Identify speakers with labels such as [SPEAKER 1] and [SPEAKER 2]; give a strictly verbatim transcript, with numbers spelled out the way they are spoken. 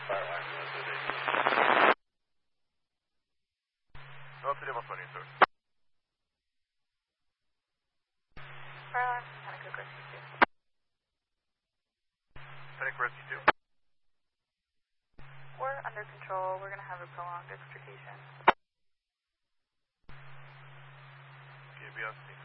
[SPEAKER 1] North City one twenty, sir.
[SPEAKER 2] Fire alarm, Panic Rescue two.
[SPEAKER 1] Panic Rescue two.
[SPEAKER 2] We're under control. We're going to have a prolonged extrication.
[SPEAKER 1] K B S C.